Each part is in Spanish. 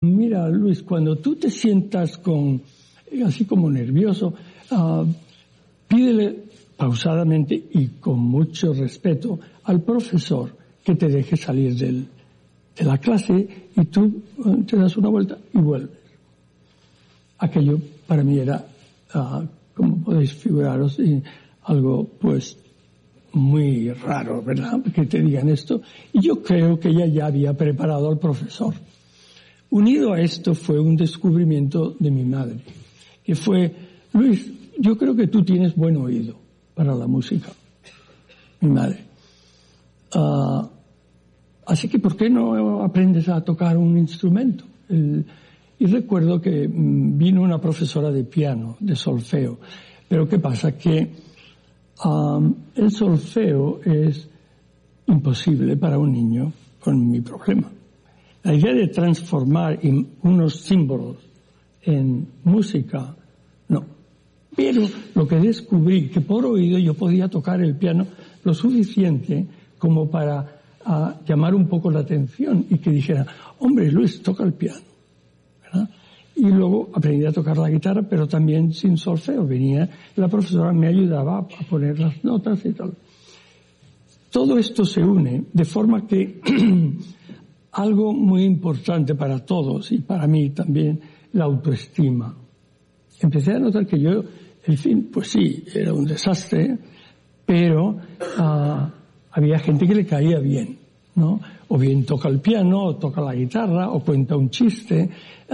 Mira, Luis, cuando tú te sientas así como nervioso, pídele pausadamente y con mucho respeto al profesor que te deje salir de la clase y tú te das una vuelta y vuelves. Aquello para mí era, como podéis figuraros, algo pues muy raro, ¿verdad? Que te digan esto. Y yo creo que ella ya había preparado al profesor. Unido a esto fue un descubrimiento de mi madre, que fue: Luis, yo creo que tú tienes buen oído para la música. Mi madre. Así que ¿por qué no aprendes a tocar un instrumento? Y recuerdo que vino una profesora de piano, de solfeo. Pero ¿qué pasa? Que el solfeo es imposible para un niño con mi problema. La idea de transformar unos símbolos en música, no. Pero lo que descubrí, que por oído yo podía tocar el piano lo suficiente como para llamar un poco la atención y que dijera: hombre, Luis, toca el piano, ¿verdad? Y luego aprendí a tocar la guitarra, pero también sin solfeo. Venía, la profesora me ayudaba a poner las notas y tal. Todo esto se une de forma que algo muy importante para todos y para mí también, la autoestima. Empecé a notar que yo, en fin, pues sí, era un desastre, pero había gente que le caía bien, ¿no? O bien toca el piano, o toca la guitarra, o cuenta un chiste.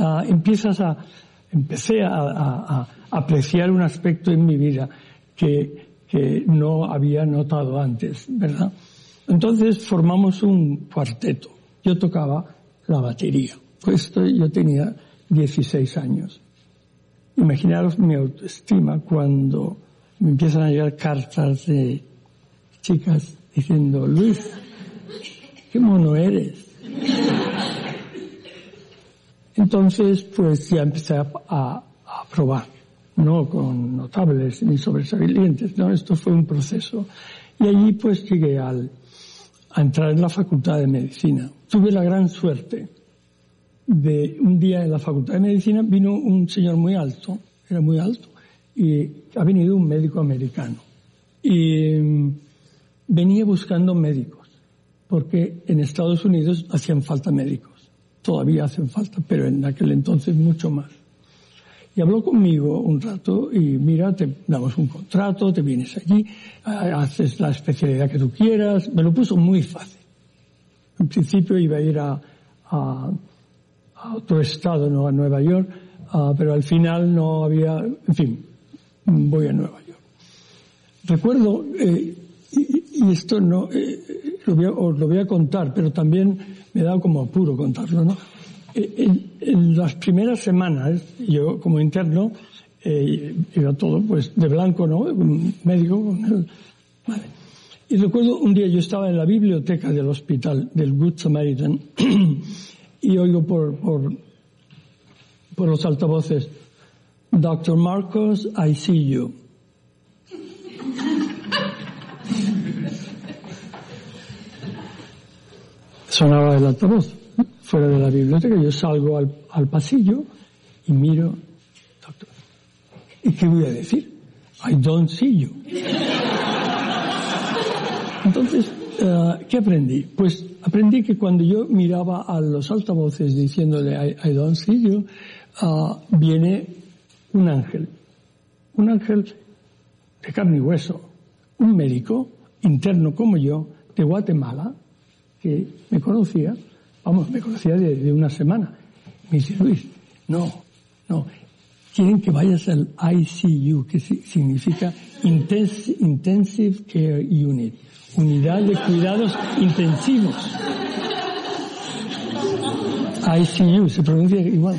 Empecé a apreciar un aspecto en mi vida que no había notado antes, ¿verdad? Entonces formamos un cuarteto. Yo tocaba la batería. Pues yo tenía 16 años. Imaginaros mi autoestima cuando me empiezan a llegar cartas de chicas diciendo: Luis, qué mono eres. Entonces, pues ya empecé a probar, no con notables ni sobresalientes, no, esto fue un proceso. Y allí pues llegué a entrar en la Facultad de Medicina. Tuve la gran suerte de un día en la Facultad de Medicina vino un señor muy alto, era muy alto, y ha venido un médico americano. Y venía buscando médicos, porque en Estados Unidos hacían falta médicos. Todavía hacen falta, pero en aquel entonces mucho más. Y habló conmigo un rato y: mira, te damos un contrato, te vienes allí, haces la especialidad que tú quieras. Me lo puso muy fácil. En principio iba a ir a otro estado, no a Nueva York, pero al final no había, en fin, voy a Nueva York. Recuerdo, y esto no, os lo voy a contar, pero también me da como apuro contarlo, ¿no? En las primeras semanas, yo como interno, iba todo pues de blanco, ¿no? Un médico con él. Vale. Y recuerdo un día yo estaba en la biblioteca del hospital del Good Samaritan y oigo por los altavoces: Dr. Marcos, I see you. Sonaba el altavoz fuera de la biblioteca. Yo salgo al pasillo y miro: doctor, ¿y qué voy a decir? I don't see you. Entonces, ¿qué aprendí? Pues aprendí que cuando yo miraba a los altavoces diciéndole I don't see you, viene un ángel de carne y hueso, un médico interno como yo, de Guatemala, que me conocía de una semana. Me dice: Luis, no, quieren que vayas al ICU, que significa Intensive Care Unit, unidad de cuidados intensivos. ICU, se pronuncia igual.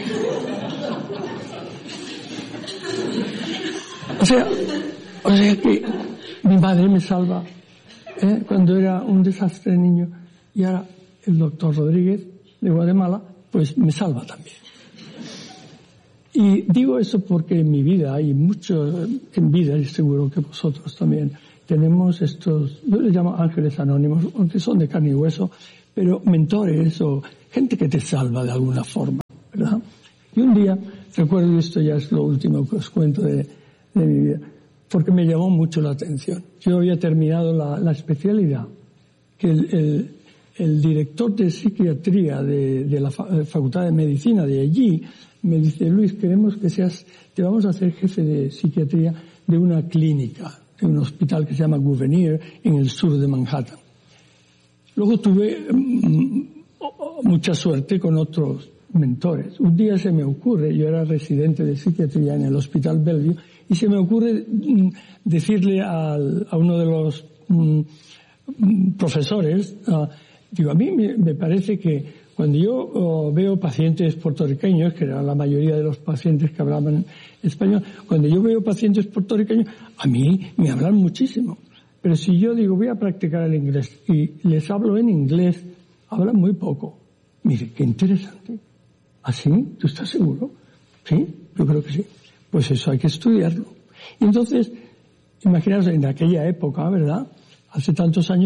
O sea que mi madre me salva, cuando era un desastre de niño, y ahora el doctor Rodríguez de Guatemala pues me salva también. Y digo eso porque en mi vida hay mucho, en vida, y seguro que vosotros también, tenemos estos, yo les llamo ángeles anónimos, aunque son de carne y hueso, pero mentores o gente que te salva de alguna forma. ¿verdad? Y un día, recuerdo, esto ya es lo último que os cuento de mi vida, porque me llamó mucho la atención. Yo había terminado la especialidad, que el director de psiquiatría de la Facultad de Medicina de allí me dice: Luis, queremos que te vamos a hacer jefe de psiquiatría de una clínica, de un hospital que se llama Gouverneur en el sur de Manhattan. Luego tuve mucha suerte con otros mentores. Un día se me ocurre, yo era residente de psiquiatría en el Hospital Bellevue, y se me ocurre decirle a uno de los profesores, digo, a mí me parece que cuando yo veo pacientes puertorriqueños, que eran la mayoría de los pacientes que hablaban español, cuando yo veo pacientes puertorriqueños, a mí me hablan muchísimo. Pero si yo digo, voy a practicar el inglés y les hablo en inglés, hablan muy poco. Mire, qué interesante. ¿Ah, sí? ¿Tú estás seguro? Sí, yo creo que sí. Pues eso hay que estudiarlo. Y entonces, imaginaos, en aquella época, ¿verdad?, hace tantos años,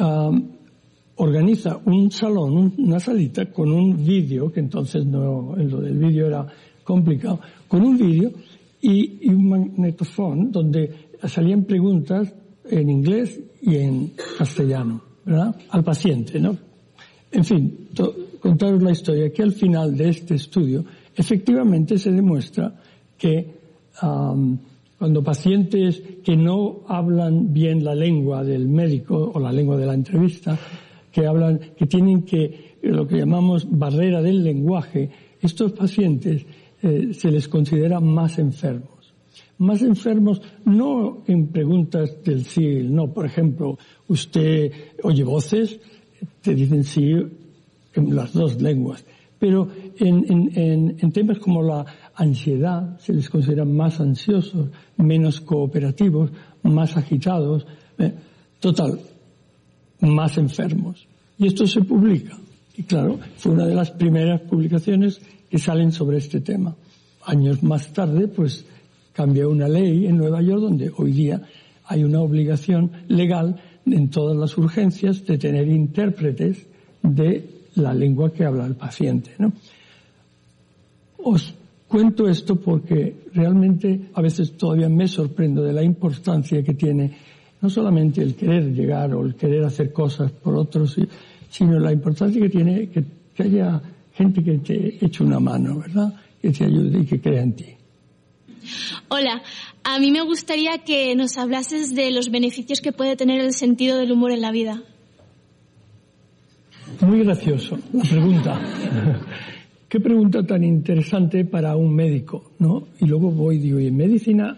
organiza un salón, una salita con un vídeo, que entonces no, lo del vídeo era complicado, con un vídeo y un magnetofón donde salían preguntas en inglés y en castellano, ¿verdad?, al paciente, ¿no? En fin, contaros la historia, que al final de este estudio efectivamente se demuestra que cuando pacientes que no hablan bien la lengua del médico o la lengua de la entrevista, que tienen lo que llamamos barrera del lenguaje, estos pacientes se les considera más enfermos. Más enfermos no en preguntas del sí, no. Por ejemplo, usted oye voces, te dicen sí en las dos lenguas. Pero en temas como la ansiedad se les considera más ansiosos, menos cooperativos, más agitados, total, más enfermos. Y esto se publica. Y claro, fue una de las primeras publicaciones que salen sobre este tema. Años más tarde, pues, cambió una ley en Nueva York donde hoy día hay una obligación legal en todas las urgencias de tener intérpretes de la lengua que habla el paciente, ¿no? Os cuento esto porque realmente a veces todavía me sorprendo de la importancia que tiene no solamente el querer llegar o el querer hacer cosas por otros, sino la importancia que tiene que haya gente que te eche una mano, ¿verdad?, que te ayude y que crea en ti. Hola, a mí me gustaría que nos hablases de los beneficios que puede tener el sentido del humor en la vida. Muy gracioso la pregunta. Qué pregunta tan interesante para un médico, ¿no? Y luego digo, y en medicina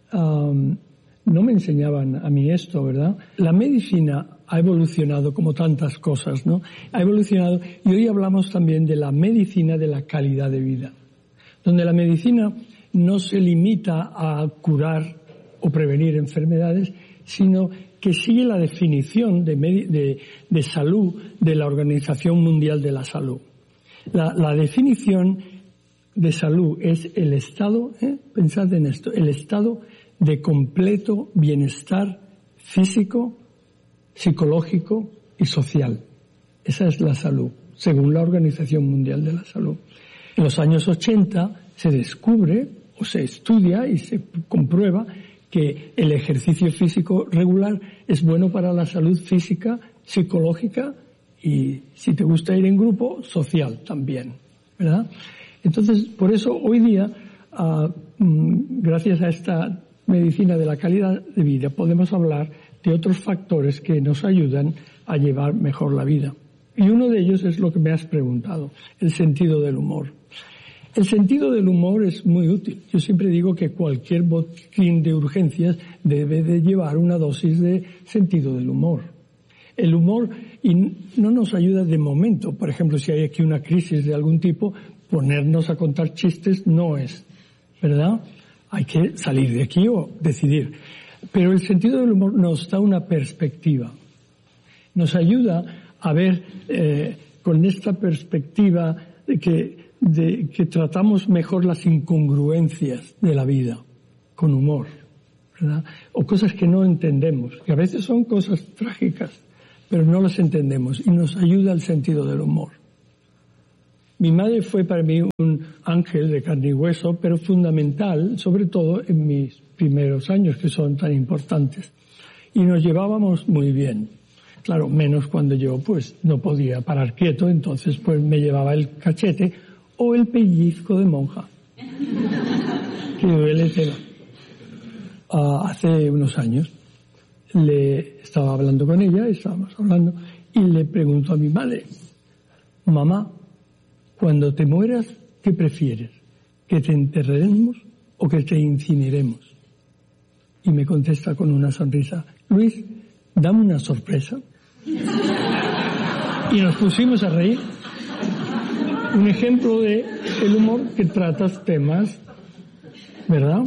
no me enseñaban a mí esto, ¿verdad? La medicina ha evolucionado como tantas cosas, ¿no? Ha evolucionado, y hoy hablamos también de la medicina de la calidad de vida, donde la medicina no se limita a curar o prevenir enfermedades, sino que sigue la definición de salud de la Organización Mundial de la Salud. La definición de salud es el estado, pensad en esto, el estado de completo bienestar físico, psicológico y social. Esa es la salud, según la Organización Mundial de la Salud. En los años 80 se descubre o se estudia y se comprueba que el ejercicio físico regular es bueno para la salud física, psicológica y, si te gusta ir en grupo, social también, ¿verdad? Entonces, por eso hoy día, gracias a esta medicina de la calidad de vida, podemos hablar de otros factores que nos ayudan a llevar mejor la vida. Y uno de ellos es lo que me has preguntado, el sentido del humor. El sentido del humor es muy útil. Yo siempre digo que cualquier botiquín de urgencias debe de llevar una dosis de sentido del humor. El humor no nos ayuda de momento. Por ejemplo, si hay aquí una crisis de algún tipo, ponernos a contar chistes no es, ¿verdad? Hay que salir de aquí o decidir. Pero el sentido del humor nos da una perspectiva. Nos ayuda a ver con esta perspectiva de que tratamos mejor las incongruencias de la vida, con humor, ¿verdad? O cosas que no entendemos, que a veces son cosas trágicas, pero no las entendemos, y nos ayuda el sentido del humor. Mi madre fue para mí un ángel de carne y hueso, pero fundamental, sobre todo en mis primeros años, que son tan importantes. Y nos llevábamos muy bien. Claro, menos cuando yo pues no podía parar quieto, entonces pues me llevaba el cachete o el pellizco de monja. Que duele tela. Hace unos años estaba hablando con ella, estábamos hablando, y le pregunto a mi madre: mamá, cuando te mueras, ¿qué prefieres? ¿Que te enterremos o que te incineremos? Y me contesta con una sonrisa: Luis, dame una sorpresa. Y nos pusimos a reír. Un ejemplo de el humor que tratas temas, ¿verdad?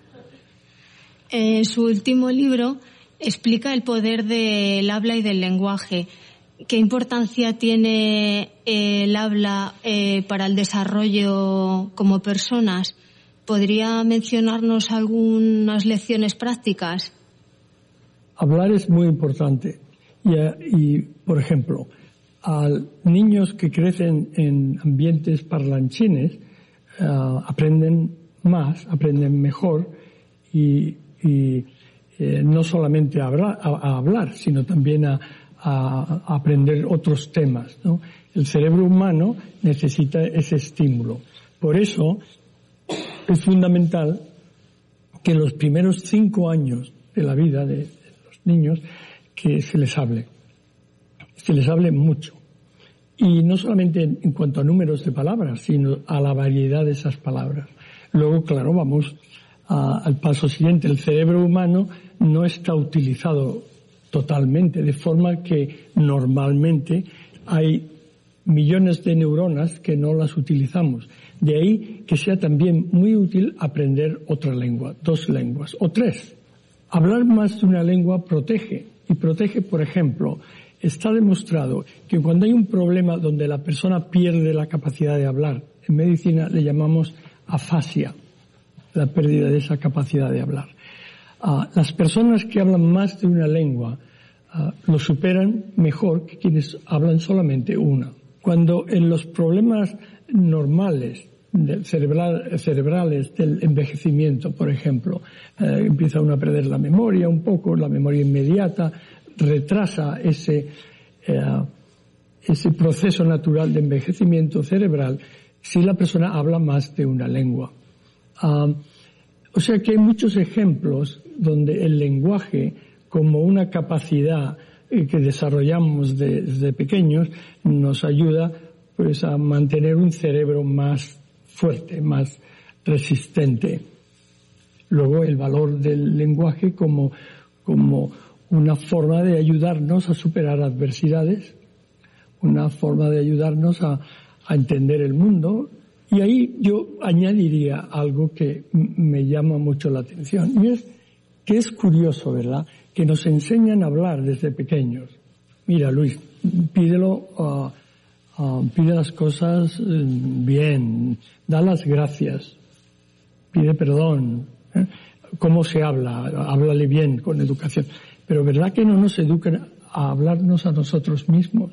En su último libro explica el poder del habla y del lenguaje. ¿Qué importancia tiene el habla para el desarrollo como personas? ¿Podría mencionarnos algunas lecciones prácticas? Hablar es muy importante. Y por ejemplo, a niños que crecen en ambientes parlanchines aprenden más, aprenden mejor y no solamente a hablar, sino también a aprender otros temas, ¿no? El cerebro humano necesita ese estímulo. Por eso es fundamental que los primeros 5 años de la vida de los niños que se les hable mucho. Y no solamente en cuanto a números de palabras, sino a la variedad de esas palabras. Luego, claro, vamos al paso siguiente. El cerebro humano no está utilizado totalmente, de forma que normalmente hay millones de neuronas que no las utilizamos. De ahí que sea también muy útil aprender otra lengua, 2 lenguas o 3. Hablar más de una lengua protege. Y protege, por ejemplo, está demostrado que cuando hay un problema donde la persona pierde la capacidad de hablar, en medicina le llamamos afasia, la pérdida de esa capacidad de hablar. Las personas que hablan más de una lengua lo superan mejor que quienes hablan solamente una. Cuando en los problemas normales cerebrales del envejecimiento, por ejemplo, empieza uno a perder la memoria un poco, la memoria inmediata, retrasa ese proceso natural de envejecimiento cerebral si la persona habla más de una lengua. O sea que hay muchos ejemplos donde el lenguaje, como una capacidad que desarrollamos desde pequeños, nos ayuda pues a mantener un cerebro más fuerte, más resistente. Luego el valor del lenguaje como una forma de ayudarnos a superar adversidades, una forma de ayudarnos a entender el mundo. Y ahí yo añadiría algo que me llama mucho la atención, y es que es curioso, ¿verdad?, que nos enseñan a hablar desde pequeños. Mira, Luis, pide las cosas bien, da las gracias, pide perdón. ¿Cómo se habla? Háblale bien, con educación. Pero ¿verdad que no nos educan a hablarnos a nosotros mismos?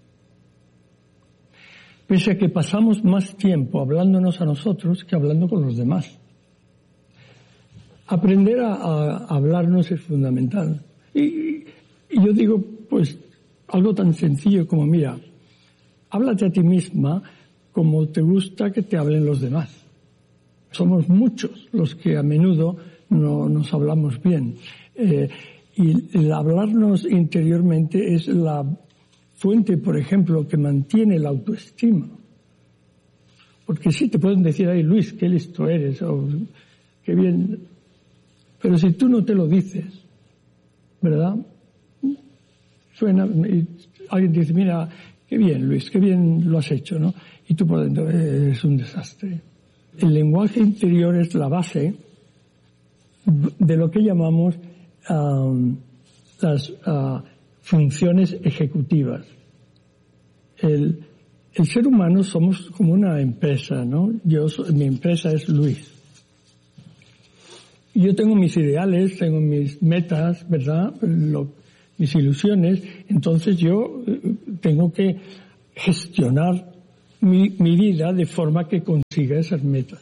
Pese a que pasamos más tiempo hablándonos a nosotros que hablando con los demás. Aprender a hablarnos es fundamental. Y yo digo, pues, algo tan sencillo como, mira, háblate a ti misma como te gusta que te hablen los demás. Somos muchos los que a menudo no nos hablamos bien. Y el hablarnos interiormente es la fuente, por ejemplo, que mantiene la autoestima. Porque sí, te pueden decir, ay, Luis, qué listo eres, o qué bien. Pero si tú no te lo dices, ¿verdad? Suena, y alguien te dice, mira, qué bien, Luis, qué bien lo has hecho, ¿no? Y tú por dentro, eres un desastre. El lenguaje interior es la base de lo que llamamos las funciones ejecutivas. El ser humano somos como una empresa, ¿no? Mi empresa es Luis. Y yo tengo mis ideales, tengo mis metas, ¿verdad? Mis ilusiones. Entonces yo tengo que gestionar mi vida de forma que consiga esas metas.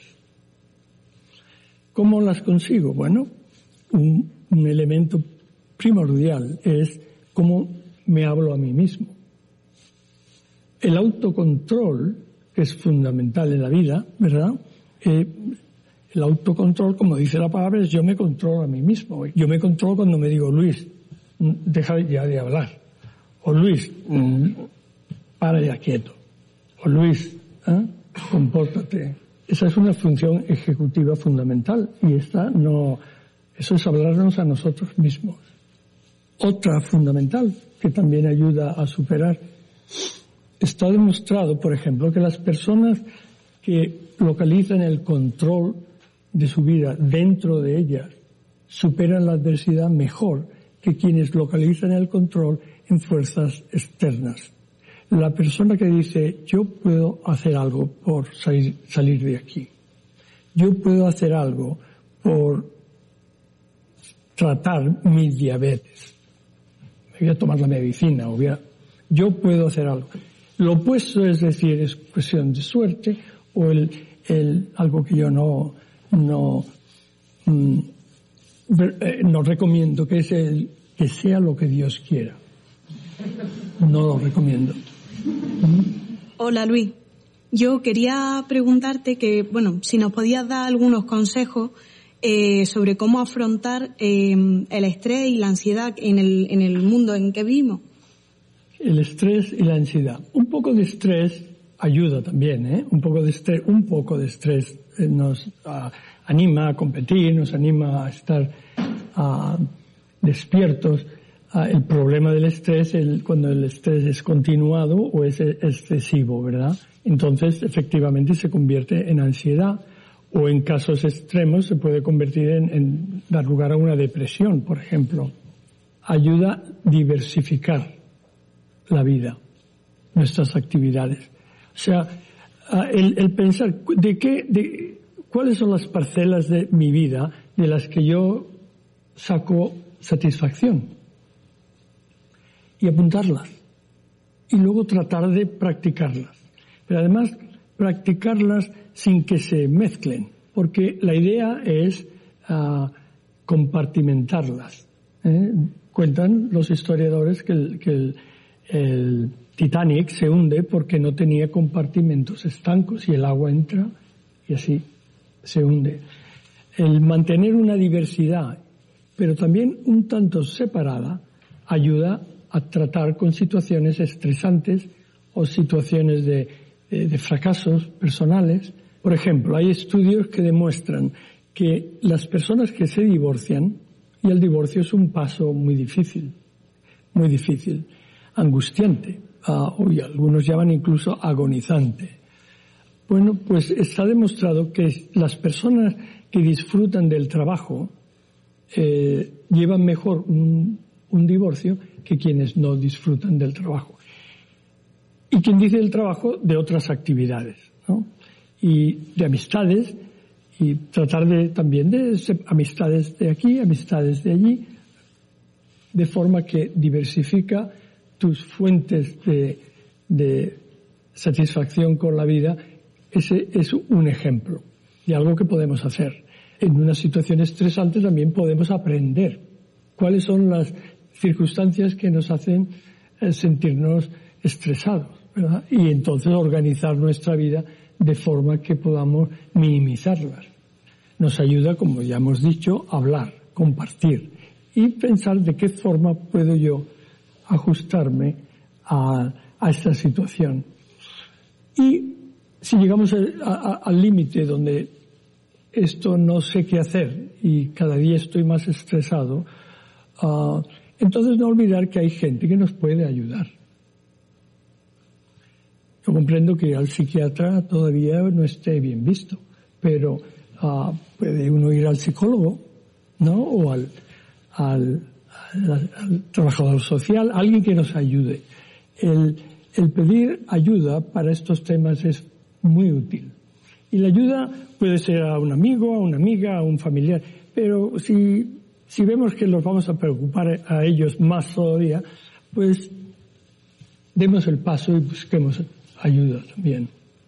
¿Cómo las consigo? Bueno, un elemento primordial es cómo me hablo a mí mismo. El autocontrol, que es fundamental en la vida, ¿verdad? El autocontrol, como dice la palabra, es yo me controlo a mí mismo. Yo me controlo cuando me digo, Luis, deja ya de hablar. O Luis, para ya quieto. O Luis, compórtate. Esa es una función ejecutiva fundamental y eso es hablarnos a nosotros mismos. Otra fundamental que también ayuda a superar. Está demostrado, por ejemplo, que las personas que localizan el control de su vida dentro de ellas superan la adversidad mejor que quienes localizan el control en fuerzas externas. La persona que dice, yo puedo hacer algo por salir de aquí. Yo puedo hacer algo por tratar mi diabetes. Voy a tomar la medicina. Yo puedo hacer algo. Lo opuesto es decir, es cuestión de suerte o algo que yo no recomiendo, que es que sea lo que Dios quiera. No lo recomiendo. Hola Luis, yo quería preguntarte si nos podías dar algunos consejos sobre cómo afrontar el estrés y la ansiedad en el mundo en que vivimos. El estrés y la ansiedad. Un poco de estrés ayuda también, Un poco de estrés nos anima a competir, nos anima a estar despiertos. El problema del estrés es cuando el estrés es continuado o es excesivo, ¿verdad? Entonces, efectivamente, se convierte en ansiedad o en casos extremos se puede convertir en dar lugar a una depresión, por ejemplo. Ayuda a diversificar la vida, nuestras actividades. O sea, el pensar cuáles son las parcelas de mi vida de las que yo saco satisfacción. Y apuntarlas. Y luego tratar de practicarlas. Pero además, practicarlas sin que se mezclen. Porque la idea es compartimentarlas. Cuentan los historiadores que el Titanic se hunde porque no tenía compartimentos estancos y el agua entra y así se hunde. El mantener una diversidad, pero también un tanto separada, ayuda a tratar con situaciones estresantes o situaciones de fracasos personales. Por ejemplo, hay estudios que demuestran que las personas que se divorcian, y el divorcio es un paso muy difícil, angustiante, y algunos llaman incluso agonizante. Bueno, pues está demostrado que las personas que disfrutan del trabajo llevan mejor un divorcio que quienes no disfrutan del trabajo. Y quien dice del trabajo, de otras actividades, ¿no? Y de amistades, y tratar también de amistades de aquí, amistades de allí, de forma que diversifica tus fuentes de satisfacción con la vida. Ese es un ejemplo de algo que podemos hacer. En una situación estresante también podemos aprender cuáles son las circunstancias que nos hacen sentirnos estresados, ¿verdad? Y entonces organizar nuestra vida de forma que podamos minimizarlas. Nos ayuda, como ya hemos dicho, a hablar, compartir y pensar de qué forma puedo yo ajustarme a esta situación. Y si llegamos al límite donde esto no sé qué hacer y cada día estoy más estresado, entonces no olvidar que hay gente que nos puede ayudar. Yo comprendo que al psiquiatra todavía no esté bien visto, pero puede uno ir al psicólogo, ¿no? O al trabajador social, alguien que nos ayude. El pedir ayuda para estos temas es muy útil. Y la ayuda puede ser a un amigo, a una amiga, a un familiar, pero si vemos que los vamos a preocupar a ellos más todavía, pues demos el paso y busquemos ayuda también.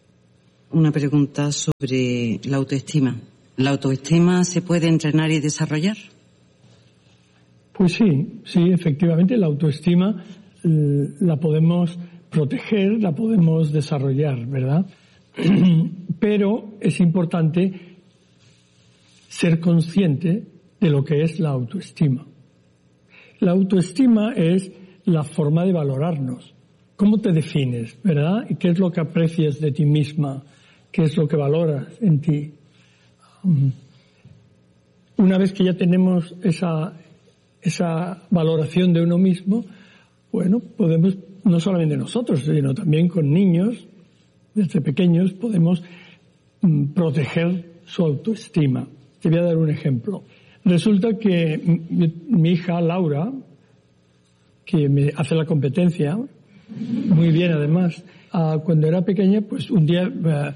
una pregunta sobre la autoestima. ¿La autoestima se puede entrenar y desarrollar? Pues sí, efectivamente la autoestima la podemos proteger, la podemos desarrollar, ¿verdad? Pero es importante ser consciente de lo que es la autoestima. La autoestima es la forma de valorarnos. ¿Cómo te defines, verdad? ¿Y qué es lo que aprecias de ti misma? ¿Qué es lo que valoras en ti? Una vez que ya tenemos esa valoración de uno mismo, bueno, podemos, no solamente nosotros, sino también con niños, desde pequeños, podemos proteger su autoestima. Te voy a dar un ejemplo. Resulta que mi hija Laura, que me hace la competencia, muy bien además, cuando era pequeña, pues un día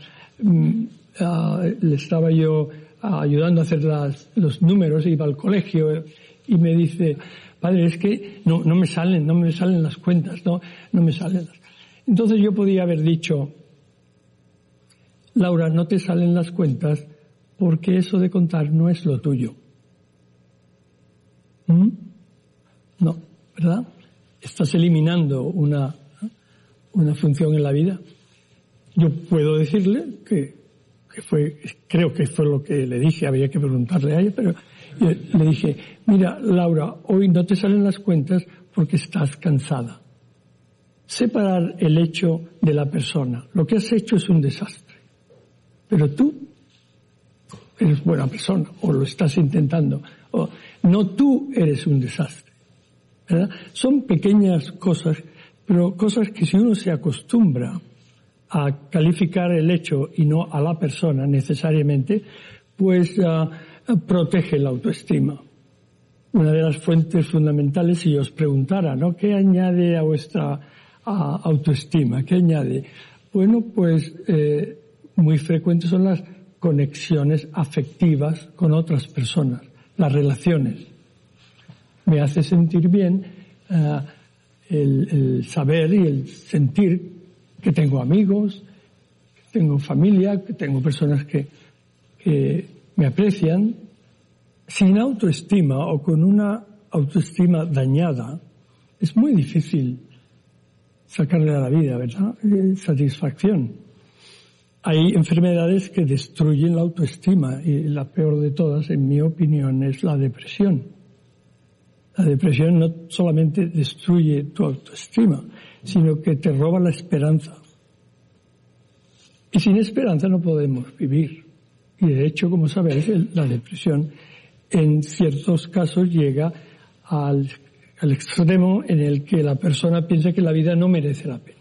le estaba yo ayudando a hacer los números, iba al colegio y me dice, padre, es que no me salen las cuentas, no me salen. Entonces yo podía haber dicho, Laura, no te salen las cuentas porque eso de contar no es lo tuyo. No, ¿verdad? Estás eliminando una función en la vida. Yo puedo decirle que creo que fue lo que le dije, habría que preguntarle a ella, pero yo le dije, mira, Laura, hoy no te salen las cuentas porque estás cansada. Separar el hecho de la persona. Lo que has hecho es un desastre. Pero tú eres buena persona, o lo estás intentando. O no, tú eres un desastre, ¿verdad? Son pequeñas cosas, pero cosas que si uno se acostumbra a calificar el hecho y no a la persona necesariamente, pues protege la autoestima. Una de las fuentes fundamentales, si os preguntara, ¿no? ¿Qué añade a vuestra autoestima? ¿Qué añade? Bueno, pues muy frecuentes son las conexiones afectivas con otras personas, las relaciones. Me hace sentir bien el saber y el sentir que tengo amigos, que tengo familia, que tengo personas que me aprecian. Sin autoestima o con una autoestima dañada, es muy difícil sacarle a la vida, ¿verdad? Satisfacción. Hay enfermedades que destruyen la autoestima y la peor de todas, en mi opinión, es la depresión. La depresión no solamente destruye tu autoestima, sino que te roba la esperanza. Y sin esperanza no podemos vivir. Y de hecho, como sabéis, la depresión en ciertos casos llega al extremo en el que la persona piensa que la vida no merece la pena.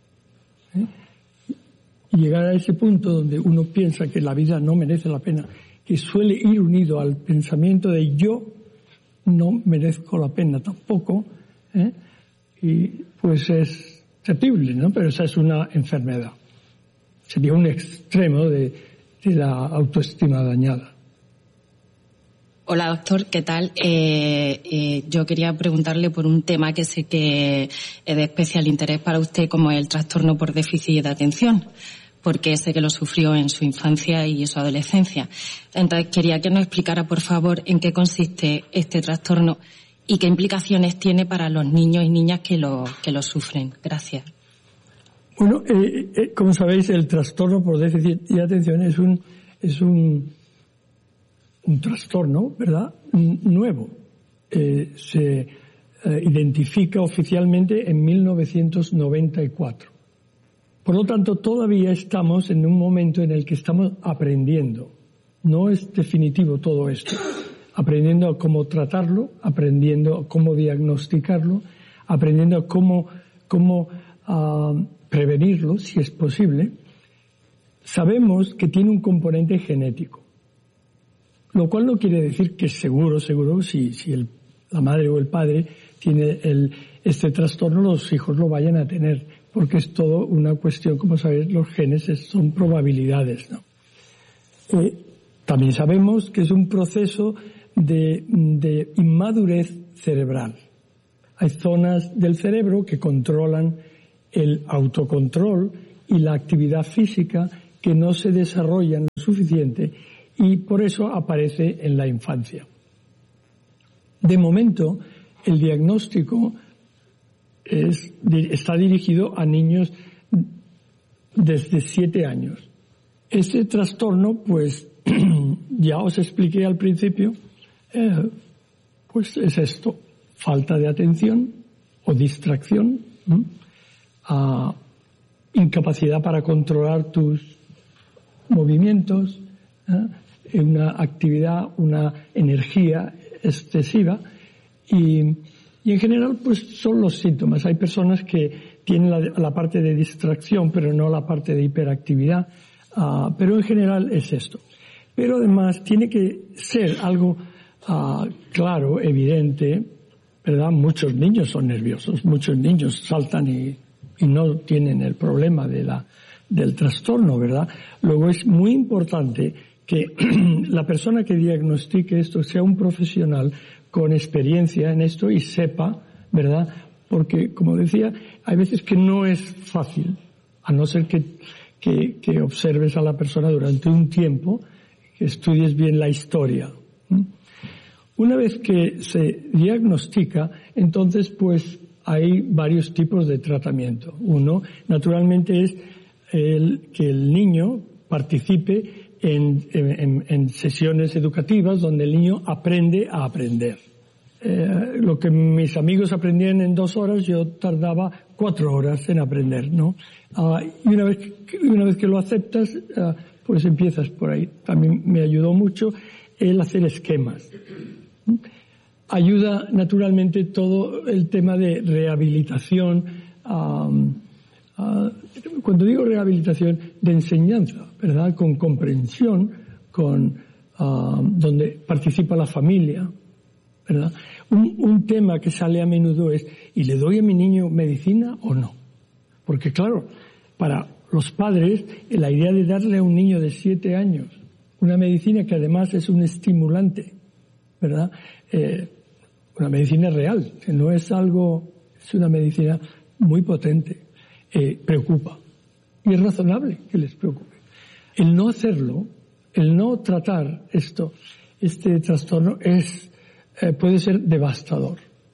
Y llegar a ese punto donde uno piensa que la vida no merece la pena, que suele ir unido al pensamiento de yo no merezco la pena tampoco, y pues es terrible, ¿no? Pero esa es una enfermedad. Sería un extremo de la autoestima dañada. Hola, doctor, ¿qué tal? Yo quería preguntarle por un tema que sé que es de especial interés para usted, como el trastorno por déficit de atención, porque sé que lo sufrió en su infancia y su adolescencia. Entonces, quería que nos explicara, por favor, en qué consiste este trastorno y qué implicaciones tiene para los niños y niñas que lo sufren. Gracias. Bueno, como sabéis, el trastorno por déficit de atención es un trastorno, ¿verdad?, nuevo. Se identifica oficialmente en 1994. Por lo tanto, todavía estamos en un momento en el que estamos aprendiendo. No es definitivo todo esto. Aprendiendo a cómo tratarlo, aprendiendo a cómo diagnosticarlo, aprendiendo a cómo prevenirlo, si es posible. Sabemos que tiene un componente genético. Lo cual no quiere decir que seguro, si la madre o el padre tiene este trastorno, los hijos lo vayan a tener, porque es todo una cuestión, como sabéis, los genes son probabilidades, ¿no? También sabemos que es un proceso de inmadurez cerebral. Hay zonas del cerebro que controlan el autocontrol y la actividad física que no se desarrollan lo suficiente y por eso aparece en la infancia. De momento, el diagnóstico está dirigido a niños desde 7 años. Este trastorno, pues, ya os expliqué al principio, pues es esto: falta de atención o distracción, incapacidad para controlar tus movimientos, una actividad, una energía excesiva y en general pues son los síntomas. Hay personas que tienen la parte de distracción pero no la parte de hiperactividad, pero en general es esto. Pero además tiene que ser algo claro, evidente, ¿verdad? Muchos niños son nerviosos, muchos niños saltan y no tienen el problema del trastorno, ¿verdad? Luego es muy importante que la persona que diagnostique esto sea un profesional con experiencia en esto y sepa, ¿verdad? Porque, como decía, hay veces que no es fácil, a no ser que observes a la persona durante un tiempo, que estudies bien la historia. Una vez que se diagnostica, entonces pues hay varios tipos de tratamiento. Uno, naturalmente, es que el niño participe en sesiones educativas donde el niño aprende a aprender. Lo que mis amigos aprendían en 2 horas, yo tardaba 4 horas en aprender, ¿no? Y una vez que lo aceptas, pues empiezas por ahí. También me ayudó mucho el hacer esquemas. Ayuda naturalmente todo el tema de rehabilitación, cuando digo rehabilitación, de enseñanza, ¿verdad? Con comprensión, donde participa la familia, ¿verdad? Un tema que sale a menudo es, ¿y le doy a mi niño medicina o no? Porque claro, para los padres, la idea de darle a un niño de 7 años una medicina que además es un estimulante, ¿verdad? Una medicina real, que no es algo, es una medicina muy potente, preocupa. Y es razonable que les preocupe. El no hacerlo, el no tratar este trastorno puede ser devastador.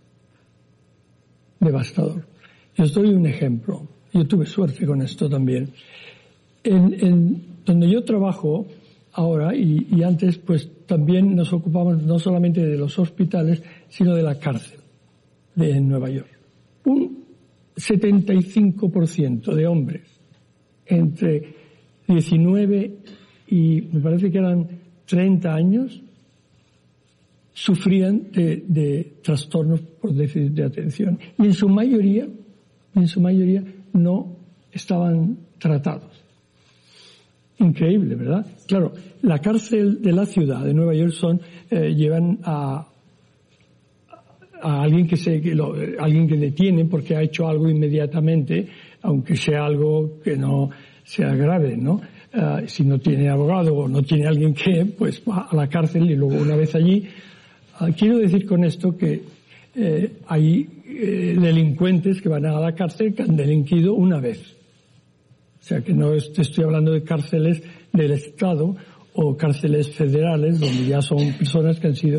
Devastador. Yo os doy un ejemplo. Yo tuve suerte con esto también. En donde yo trabajo ahora y antes, pues también nos ocupamos no solamente de los hospitales, sino de la cárcel de Nueva York. Un 75% de hombres entre 19 y me parece que eran 30 años sufrían de trastornos por déficit de atención y en su mayoría no estaban tratados. Increíble, ¿verdad? Claro, la cárcel de la ciudad de Nueva York llevan a alguien alguien que detiene porque ha hecho algo inmediatamente, aunque sea algo que no sea grave, ¿no? Si no tiene abogado o no tiene alguien pues va a la cárcel y luego una vez allí. Quiero decir con esto que hay delincuentes que van a la cárcel que han delinquido una vez. O sea que no estoy hablando de cárceles del Estado o cárceles federales donde ya son personas que han sido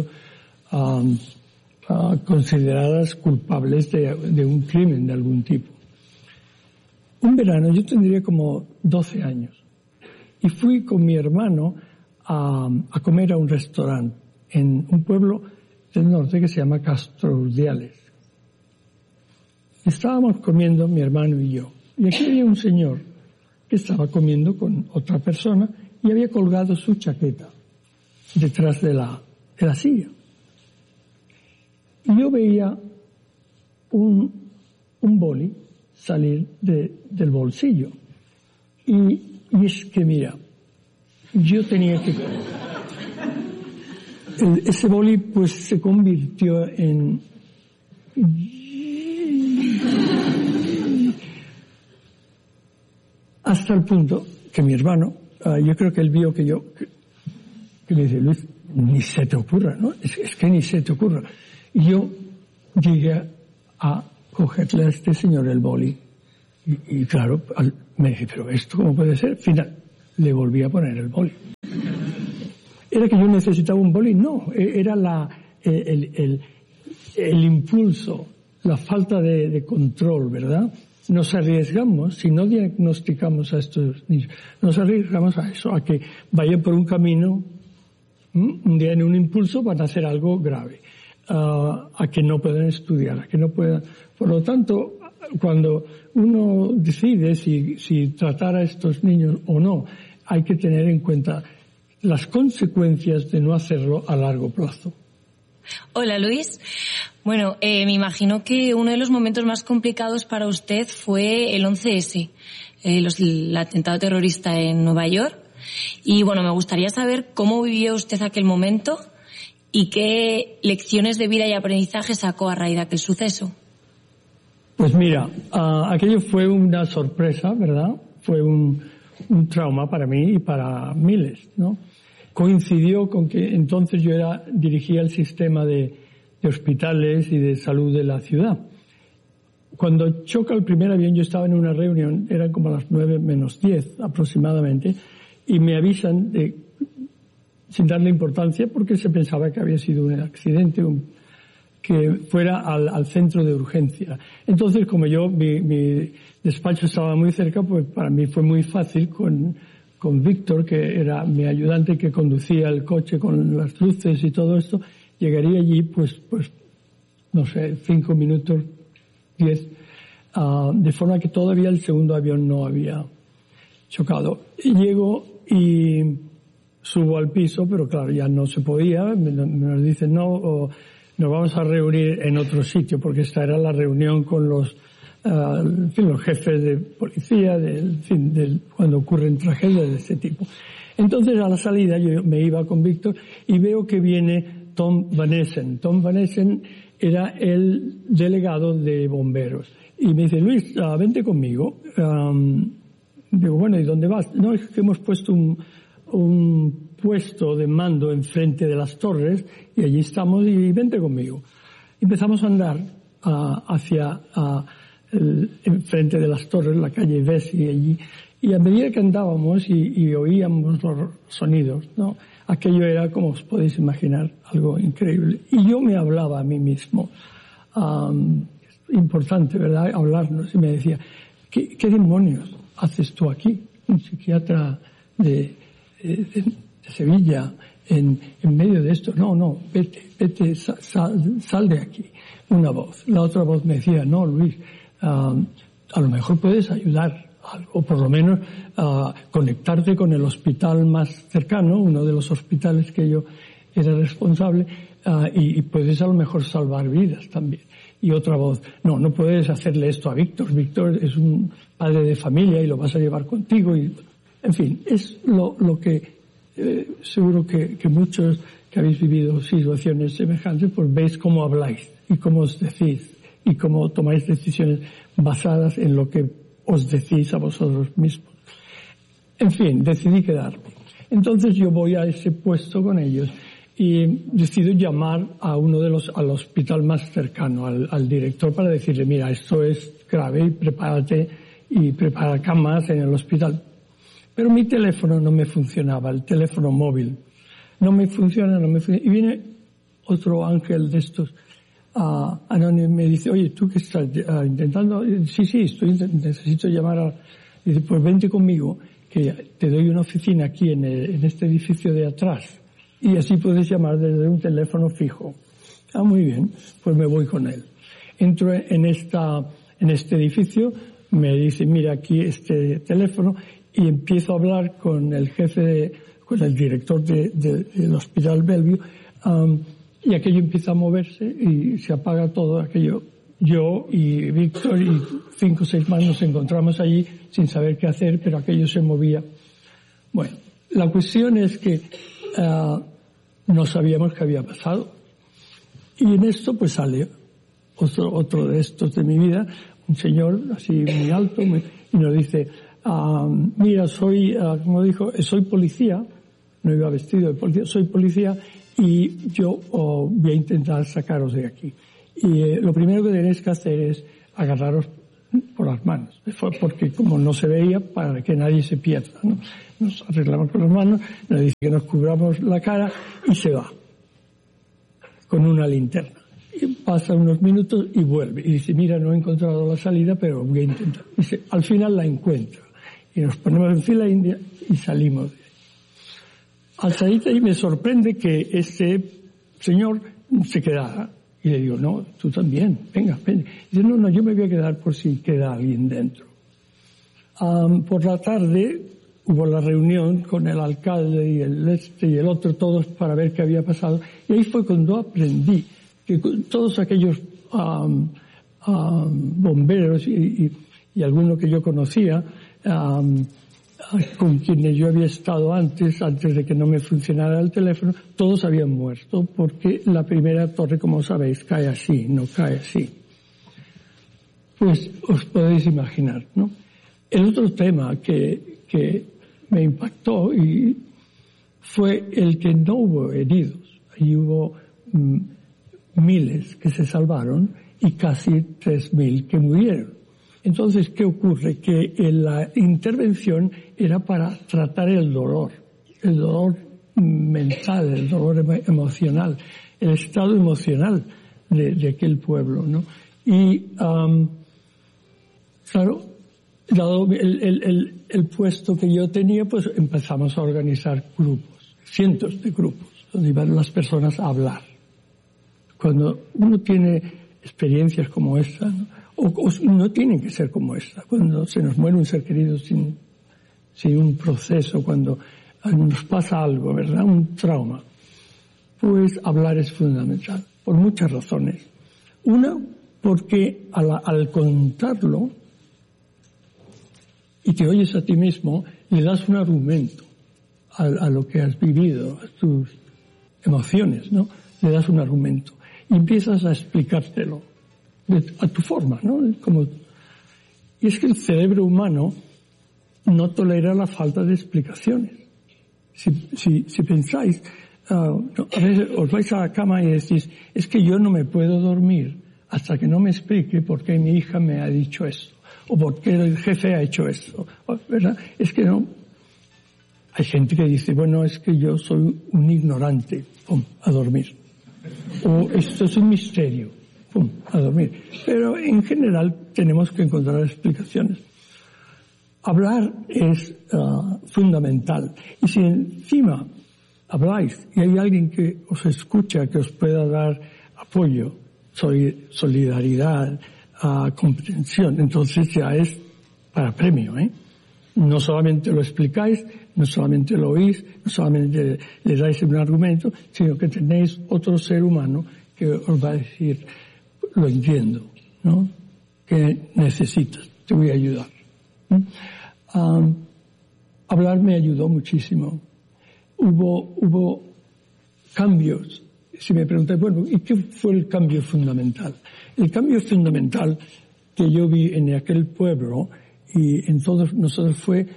consideradas culpables de un crimen de algún tipo. Un verano, yo tendría como 12 años, y fui con mi hermano a comer a un restaurante en un pueblo del norte que se llama Castro Urdiales. Estábamos comiendo mi hermano y yo, y aquí había un señor que estaba comiendo con otra persona y había colgado su chaqueta detrás de la silla. Y yo veía un boli salir del bolsillo. Y es que, mira, yo tenía que... Ese boli pues se convirtió en... Hasta el punto que mi hermano, yo creo que él vio que me dice, Luis, ni se te ocurra, ¿no? Es que ni se te ocurra. Y yo llegué a cogerle a este señor el boli. Y claro, me dije, pero ¿esto cómo puede ser? le volví a poner el boli. ¿Era que yo necesitaba un boli? No, era el impulso, la falta de control, ¿verdad? Nos arriesgamos, si no diagnosticamos a estos niños, nos arriesgamos a eso, a que vayan por un camino, un día en un impulso van a hacer algo grave, a que no puedan estudiar, a que no puedan. Por lo tanto, cuando uno decide si tratar a estos niños o no, hay que tener en cuenta las consecuencias de no hacerlo a largo plazo. Hola, Luis. Bueno, me imagino que uno de los momentos más complicados para usted fue el 11S, el atentado terrorista en Nueva York. Y bueno, me gustaría saber cómo vivió usted aquel momento y qué lecciones de vida y aprendizaje sacó a raíz de aquel suceso. Pues mira, aquello fue una sorpresa, ¿verdad? Fue un trauma para mí y para miles, ¿no? Coincidió con que entonces yo dirigía el sistema de hospitales y de salud de la ciudad. Cuando choca el primer avión, yo estaba en una reunión, eran como las 9 menos 10 aproximadamente, y me avisan sin darle importancia porque se pensaba que había sido un accidente, que fuera al centro de urgencia. Entonces, como mi despacho estaba muy cerca, pues para mí fue muy fácil con Víctor, que era mi ayudante que conducía el coche con las luces y todo esto. Llegaría allí, pues, no sé, 5 minutos, 10, de forma que todavía el segundo avión no había chocado. Y llego y subo al piso, pero claro, ya no se podía. Me dicen, no, nos vamos a reunir en otro sitio, porque esta era la reunión con los jefes de policía, cuando ocurren tragedias de este tipo. Entonces, a la salida, yo me iba con Víctor y veo que viene Tom Van Essen. Tom Van Essen era el delegado de bomberos. Y me dice, Luis, vente conmigo. Digo, bueno, ¿y dónde vas? No, es que hemos puesto un puesto de mando enfrente de las torres y allí estamos y vente conmigo. Empezamos a andar hacia enfrente de las torres, la calle Vesey allí, y a medida que andábamos y oíamos los sonidos, ¿no? Aquello era, como os podéis imaginar, algo increíble. Y yo me hablaba a mí mismo. Importante, ¿verdad? Hablarnos. Y me decía, ¿qué demonios haces tú aquí? Un psiquiatra de Sevilla, en medio de esto. No, vete, sal de aquí. Una voz. La otra voz me decía, no, Luis, a lo mejor puedes ayudar, o por lo menos conectarte con el hospital más cercano, uno de los hospitales que yo era responsable, y puedes a lo mejor salvar vidas también. Y otra voz, no puedes hacerle esto a Víctor. Víctor es un padre de familia y lo vas a llevar contigo. Y, en fin, es lo que seguro que muchos que habéis vivido situaciones semejantes, pues veis cómo habláis y cómo os decís y cómo tomáis decisiones basadas en lo que os decís a vosotros mismos. En fin, decidí quedarme. Entonces yo voy a ese puesto con ellos y decido llamar al hospital más cercano, al director, para decirle, mira, esto es grave, prepárate y prepara camas en el hospital. Pero mi teléfono no me funcionaba, el teléfono móvil. No me funciona. Y viene otro ángel de estos, anónimo, me dice, oye, ¿tú qué estás intentando? Sí, necesito llamar Dice, pues vente conmigo, que te doy una oficina aquí en este edificio de atrás. Y así puedes llamar desde un teléfono fijo. Muy bien, pues me voy con él. Entro en este edificio, me dice, mira aquí este teléfono, y empiezo a hablar con el jefe, con el director del Hospital Bellevue, y aquello empieza a moverse y se apaga todo aquello. Yo y Víctor y 5 o 6 más nos encontramos allí sin saber qué hacer, pero aquello se movía. Bueno, la cuestión es que no sabíamos qué había pasado. Y en esto pues sale otro de estos de mi vida, un señor así muy alto, y nos dice, mira, como dijo, soy policía, no iba vestido de policía, soy policía y yo voy a intentar sacaros de aquí. Y lo primero que tenéis que hacer es agarraros por las manos. Fue porque como no se veía, para que nadie se pierda, ¿no? Nos arreglamos con las manos, nos dice que nos cubramos la cara y se va con una linterna. Y pasa unos minutos y vuelve. Y dice, mira, no he encontrado la salida, pero voy a intentar. Dice, al final la encuentra. Y nos ponemos en fila india y salimos de ahí. Al salir de ahí me sorprende que ese señor se quedara. Y le digo, no, tú también, venga, ven. Dice, no, yo me voy a quedar por si queda alguien dentro. Por la tarde hubo la reunión con el alcalde y el otro, todos para ver qué había pasado. Y ahí fue cuando aprendí que todos aquellos bomberos y algunos que yo conocía, con quienes yo había estado antes de que no me funcionara el teléfono, todos habían muerto porque la primera torre, como sabéis, cae así, no cae así. Pues os podéis imaginar, ¿no? El otro tema que me impactó y fue el que no hubo heridos. Allí hubo miles que se salvaron y casi 3.000 que murieron. Entonces, ¿qué ocurre? Que la intervención era para tratar el dolor mental, el dolor emocional, el estado emocional de aquel pueblo, ¿no? Y, claro, dado el puesto que yo tenía, pues empezamos a organizar grupos, cientos de grupos, donde iban las personas a hablar. Cuando uno tiene experiencias como esta, ¿no? O no tienen que ser como esta, cuando se nos muere un ser querido sin un proceso, cuando nos pasa algo, ¿verdad? Un trauma. Pues hablar es fundamental, por muchas razones. Una, porque al contarlo, y te oyes a ti mismo, le das un argumento a lo que has vivido, a tus emociones, ¿no? Le das un argumento. Y empiezas a explicártelo a tu forma, ¿no? Y es que el cerebro humano no tolera la falta de explicaciones. Si pensáis, a veces os vais a la cama y decís, es que yo no me puedo dormir hasta que no me explique por qué mi hija me ha dicho esto, o por qué el jefe ha hecho esto, ¿verdad? Es que no. Hay gente que dice, bueno, es que yo soy un ignorante, pum, a dormir. O esto es un misterio, pum, a dormir. Pero en general tenemos que encontrar explicaciones. Hablar es fundamental. Y si encima habláis y hay alguien que os escucha, que os pueda dar apoyo, solidaridad, comprensión, entonces ya es para premio, ¿eh? No solamente lo explicáis, no solamente lo oís, no solamente le dais un argumento, sino que tenéis otro ser humano que os va a decir, lo entiendo, ¿no? ¿Qué necesitas? Te voy a ayudar. Hablar me ayudó muchísimo. Hubo cambios. Si me preguntáis, bueno, ¿y qué fue el cambio fundamental? El cambio fundamental que yo vi en aquel pueblo y en todos nosotros fue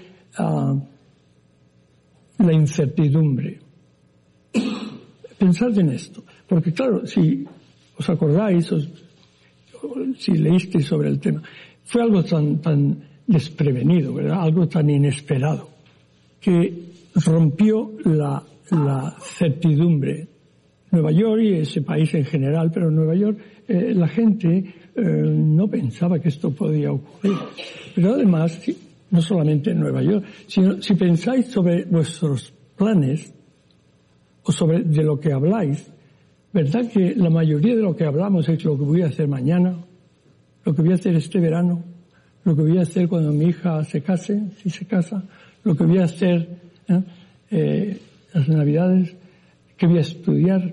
la incertidumbre. Pensad en esto, porque claro, si os acordáis, si leísteis sobre el tema, fue algo tan desprevenido, ¿verdad? Algo tan inesperado, que rompió la certidumbre. Nueva York y ese país en general, pero en Nueva York la gente no pensaba que esto podía ocurrir. Pero además, no solamente en Nueva York, sino si pensáis sobre vuestros planes o sobre de lo que habláis, ¿verdad que la mayoría de lo que hablamos es lo que voy a hacer mañana, lo que voy a hacer este verano, lo que voy a hacer cuando mi hija se case, si se casa, lo que voy a hacer las Navidades, que voy a estudiar?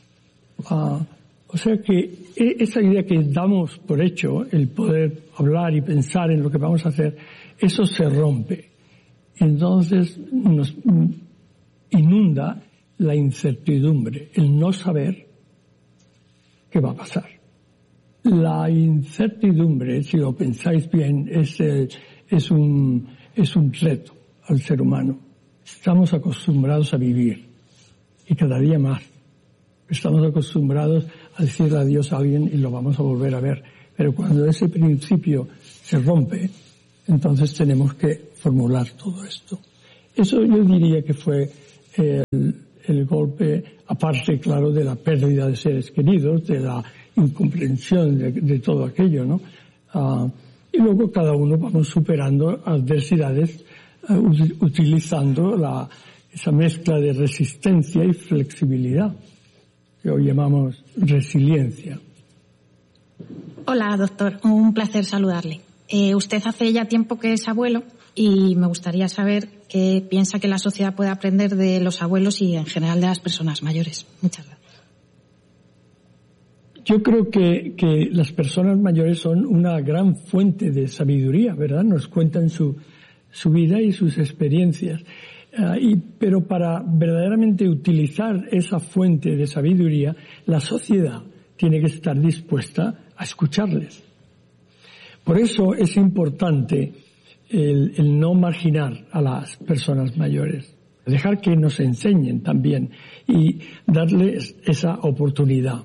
O sea que esa idea que damos por hecho, el poder hablar y pensar en lo que vamos a hacer, eso se rompe. Y entonces nos inunda la incertidumbre, el no saber qué va a pasar. La incertidumbre, si lo pensáis bien, es un reto al ser humano. Estamos acostumbrados a vivir, y cada día más. Estamos acostumbrados a decirle adiós a alguien y lo vamos a volver a ver Pero cuando ese principio se rompe, entonces tenemos que formular todo esto. Eso yo diría que fue el golpe, aparte, claro, de la pérdida de seres queridos, de la incomprensión de todo aquello, ¿no? Y luego cada uno vamos superando adversidades utilizando esa mezcla de resistencia y flexibilidad, que hoy llamamos resiliencia. Hola, doctor. Un placer saludarle. Usted hace ya tiempo que es abuelo y me gustaría saber qué piensa que la sociedad puede aprender de los abuelos y en general de las personas mayores. Muchas gracias. Yo creo que las personas mayores son una gran fuente de sabiduría, ¿verdad? Nos cuentan su vida y sus experiencias. Pero para verdaderamente utilizar esa fuente de sabiduría, la sociedad tiene que estar dispuesta a escucharles. Por eso es importante el no marginar a las personas mayores, dejar que nos enseñen también y darles esa oportunidad.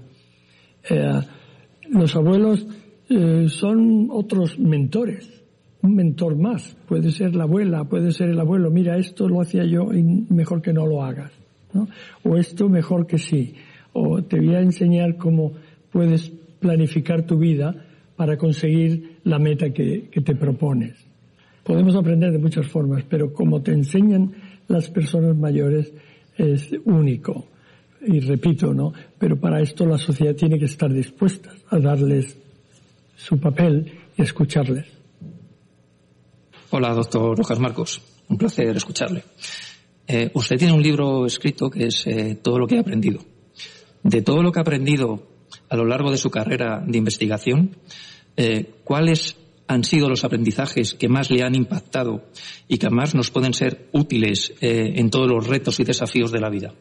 Los abuelos son otros mentores, un mentor más. Puede ser la abuela, puede ser el abuelo. Mira, esto lo hacía yo y mejor que no lo hagas, ¿no? O esto mejor que sí. O te voy a enseñar cómo puedes planificar tu vida para conseguir la meta que te propones. Podemos aprender de muchas formas, pero como te enseñan las personas mayores es único. Y repito, ¿no? Pero para esto la sociedad tiene que estar dispuesta a darles su papel y escucharles. Hola, doctor Rojas Marcos. Un placer escucharle. Usted tiene un libro escrito que es Todo lo que he aprendido. De todo lo que ha aprendido a lo largo de su carrera de investigación, ¿cuáles han sido los aprendizajes que más le han impactado y que más nos pueden ser útiles en todos los retos y desafíos de la vida?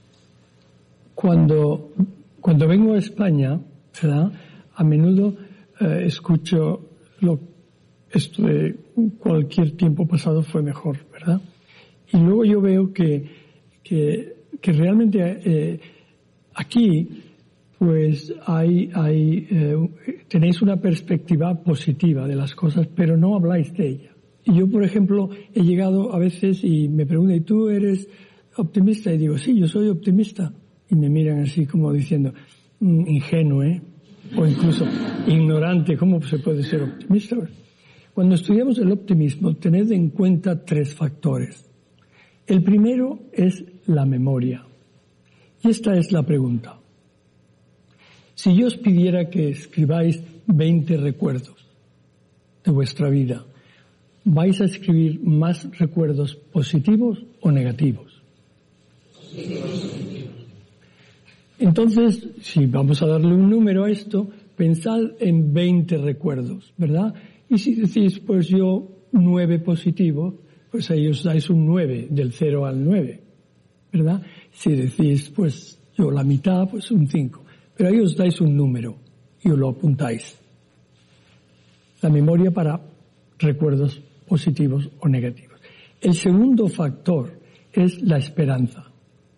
Cuando vengo a España, ¿verdad? A menudo escucho esto de cualquier tiempo pasado fue mejor, ¿verdad? Y luego yo veo que realmente aquí pues tenéis una perspectiva positiva de las cosas, pero no habláis de ella. Y yo, por ejemplo, he llegado a veces y me preguntan, ¿y tú eres optimista? Y digo, sí, yo soy optimista. Y me miran así como diciendo, ingenuo, ¿eh? O incluso ignorante, ¿cómo se puede ser optimista? Cuando estudiamos el optimismo, tened en cuenta 3 factores. El primero es la memoria. Y esta es la pregunta. Si yo os pidiera que escribáis 20 recuerdos de vuestra vida, ¿vais a escribir más recuerdos positivos o negativos? Entonces, si vamos a darle un número a esto, pensad en 20 recuerdos, ¿verdad? Y si decís, pues yo 9 positivos, pues ahí os dais un 9, del 0 al 9, ¿verdad? Si decís, pues yo la mitad, pues un 5. Pero ahí os dais un número y os lo apuntáis. La memoria para recuerdos positivos o negativos. El segundo factor es la esperanza.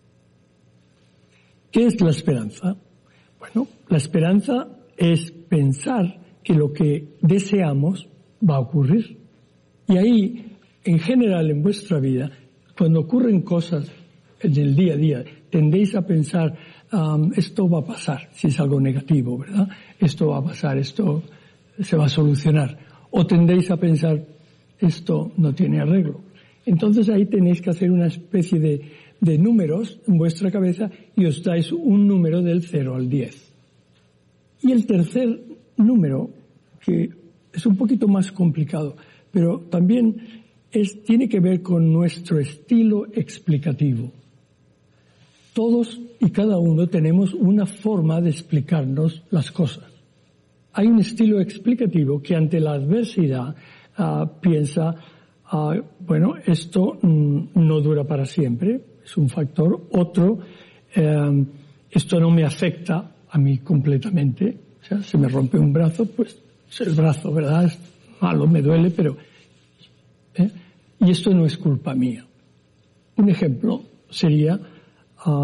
¿Qué es la esperanza? Bueno, la esperanza es pensar que lo que deseamos va a ocurrir. Y ahí, en general, en vuestra vida, cuando ocurren cosas en el día a día, tendéis a pensar, esto va a pasar, si es algo negativo, ¿verdad? Esto va a pasar, esto se va a solucionar. O tendéis a pensar, esto no tiene arreglo. Entonces ahí tenéis que hacer una especie de números en vuestra cabeza y os dais un número del 0 al 10. Y el tercer número, que es un poquito más complicado, pero también tiene que ver con nuestro estilo explicativo. Todos y cada uno tenemos una forma de explicarnos las cosas. Hay un estilo explicativo que ante la adversidad piensa, bueno, esto no dura para siempre, es un factor. Otro, esto no me afecta a mí completamente. O sea, si me rompe un brazo, pues es el brazo, ¿verdad? Es malo, me duele, pero... Y esto no es culpa mía. Un ejemplo sería...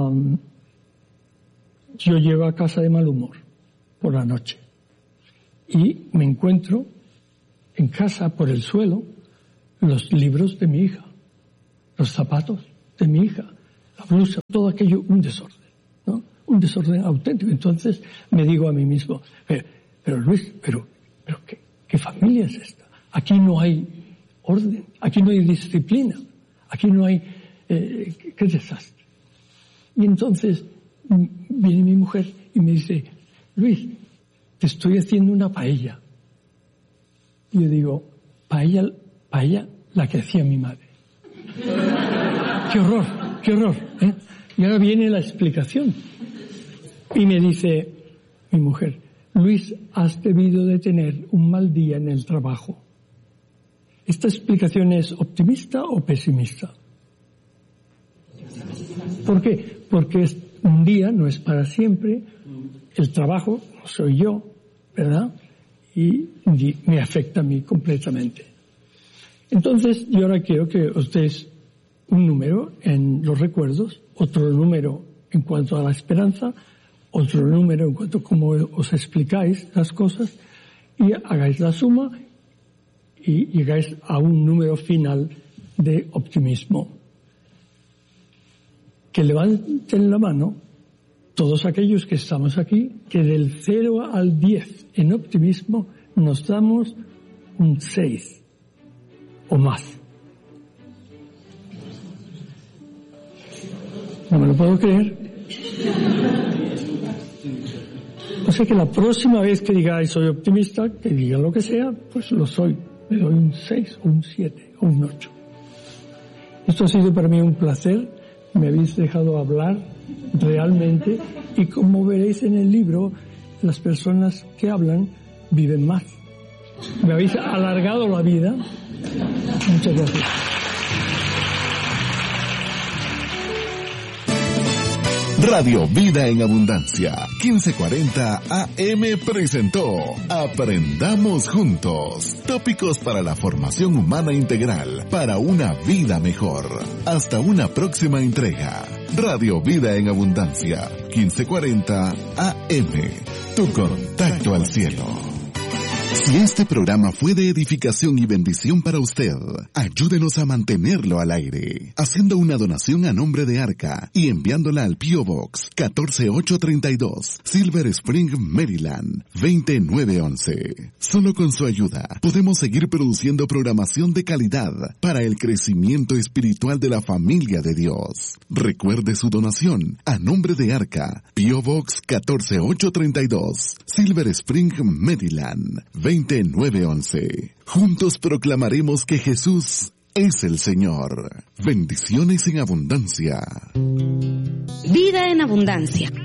yo llego a casa de mal humor por la noche y me encuentro en casa por el suelo los libros de mi hija, los zapatos de mi hija, la blusa, todo aquello, un desorden, ¿no? Un desorden auténtico. Entonces me digo a mí mismo, pero Luis, pero ¿qué familia es esta? Aquí no hay orden, aquí no hay disciplina, aquí no hay... qué desastre. Y entonces viene mi mujer y me dice, Luis, te estoy haciendo una paella. Y yo digo, paella la que hacía mi madre. ¡Qué horror! ¿Eh? Y ahora viene la explicación. Y me dice mi mujer, Luis, has debido de tener un mal día en el trabajo. ¿Esta explicación es optimista o pesimista? ¿Por qué? Porque un día no es para siempre, el trabajo no soy yo, ¿verdad? Y me afecta a mí completamente. Entonces, yo ahora quiero que os deis un número en los recuerdos, otro número en cuanto a la esperanza, otro número en cuanto a cómo os explicáis las cosas, y hagáis la suma y llegáis a un número final de optimismo. Que levanten la mano todos aquellos que estamos aquí, que del 0 al 10 en optimismo nos damos un 6 o más. No me lo puedo creer. O sea que la próxima vez que digáis soy optimista, que diga lo que sea, pues lo soy. Le doy un 6 o un 7 o un 8. Esto ha sido para mí un placer. Me habéis dejado hablar realmente, y como veréis en el libro, las personas que hablan viven más. Me habéis alargado la vida. Muchas gracias. Radio Vida en Abundancia, 1540 AM presentó Aprendamos Juntos. Tópicos para la formación humana integral, para una vida mejor. Hasta una próxima entrega. Radio Vida en Abundancia, 1540 AM. Tu contacto al cielo. Si este programa fue de edificación y bendición para usted, ayúdenos a mantenerlo al aire, haciendo una donación a nombre de Arca y enviándola al P.O. Box 14832, Silver Spring, Maryland, 20911. Solo con su ayuda podemos seguir produciendo programación de calidad para el crecimiento espiritual de la familia de Dios. Recuerde su donación a nombre de Arca, P.O. Box 14832, Silver Spring, Maryland, 20911. Juntos proclamaremos que Jesús es el Señor. Bendiciones en abundancia. Vida en abundancia.